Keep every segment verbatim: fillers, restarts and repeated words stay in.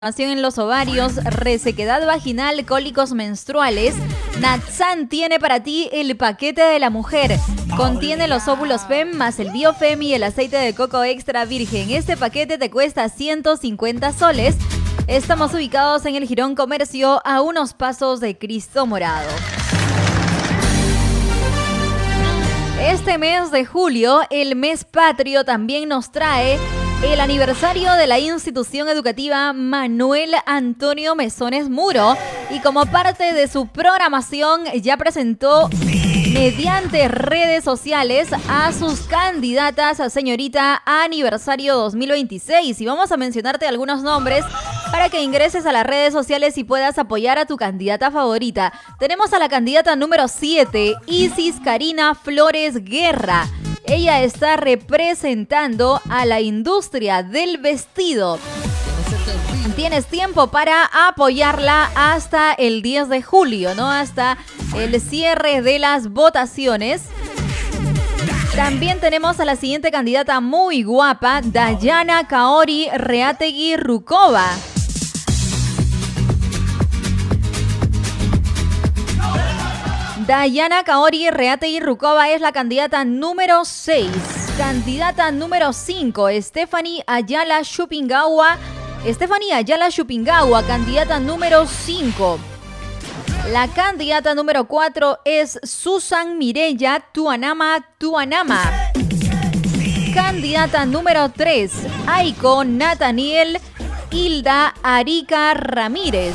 En los ovarios, resequedad vaginal, cólicos menstruales, Natsan tiene para ti el paquete de la mujer. Contiene los óvulos F E M más el Biofem y el aceite de coco extra virgen. Este paquete te cuesta ciento cincuenta soles. Estamos ubicados en el Jirón Comercio, a unos pasos de Cristo Morado. Este mes de julio, el mes patrio, también nos trae el aniversario de la institución educativa Manuel Antonio Mesones Muro, y como parte de su programación ya presentó mediante redes sociales a sus candidatas a señorita aniversario dos mil veintiséis, y vamos a mencionarte algunos nombres para que ingreses a las redes sociales y puedas apoyar a tu candidata favorita. Tenemos a la candidata número siete, Isis Karina Flores Guerra. Ella está representando a la industria del vestido. Tienes tiempo para apoyarla hasta el diez de julio, ¿no? Hasta el cierre de las votaciones. También tenemos a la siguiente candidata muy guapa, Dayana Kaori Reategui Rukova. Dayana Kaori Reategui Rukova es la candidata número seis. Candidata número cinco, Stephanie Ayala Shupingawa. Stephanie Ayala Shupingawa, candidata número cinco. La candidata número cuatro es Susan Mireya Tuanama Tuanama. Candidata número tres, Aiko Nathaniel Hilda Arica Ramírez.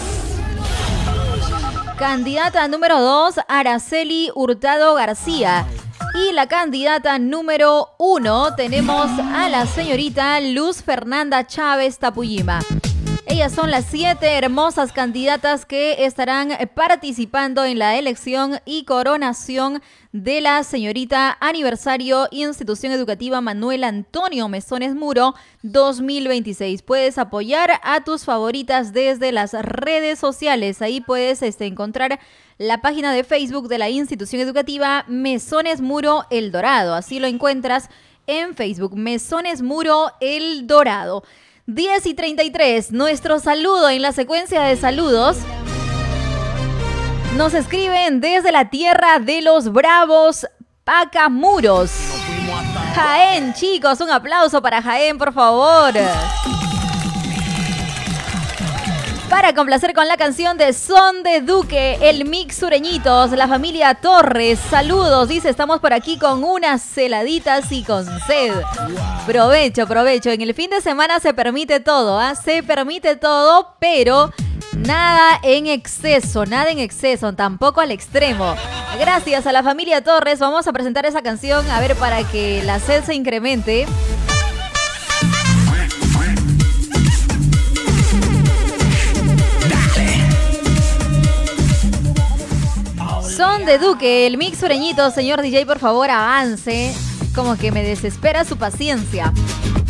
Candidata número dos, Araceli Hurtado García. Y la candidata número uno, tenemos a la señorita Luz Fernanda Chávez Tapuyima. Ellas son las siete hermosas candidatas que estarán participando en la elección y coronación de la señorita aniversario Institución Educativa Manuel Antonio Mesones Muro dos mil veintiséis. Puedes apoyar a tus favoritas desde las redes sociales. Ahí puedes este, encontrar la página de Facebook de la Institución Educativa Mesones Muro El Dorado. Así lo encuentras en Facebook, Mesones Muro El Dorado. diez y treinta y tres, nuestro saludo en la secuencia de saludos. Nos escriben desde la tierra de los bravos Pacamuros, Jaén. Chicos, un aplauso para Jaén, por favor. Para complacer con la canción de Son de Duque, el Mix Sureñitos, la familia Torres. Saludos, dice, estamos por aquí con unas heladitas y con sed. Provecho, provecho. En el fin de semana se permite todo, ¿ah? ¿eh? Se permite todo, pero nada en exceso, nada en exceso, tampoco al extremo. Gracias a la familia Torres, vamos a presentar esa canción, a ver, para que la sed se incremente. Son de Duque, el Mix Sureñito. Señor D J, por favor, avance. Como que me desespera su paciencia.